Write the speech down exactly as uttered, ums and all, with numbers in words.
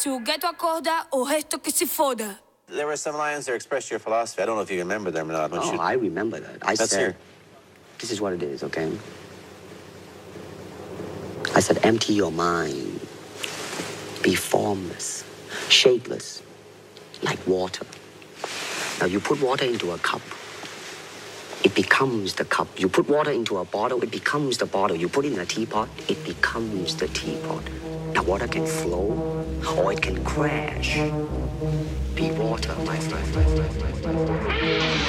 Se o gueto acorda, o resto que se foda. There were some lines that expressed your philosophy. I don't know if you remember them or not. Oh, you... I remember that. I Let's said, hear. This is what it is, okay? I said, empty your mind. Be formless, shapeless, like water. Now, you put water into a cup, it becomes the cup. You put water into a bottle, it becomes the bottle. You put it in a teapot, it becomes the teapot. Now, water can flow, or it can crash. Be water, my friend.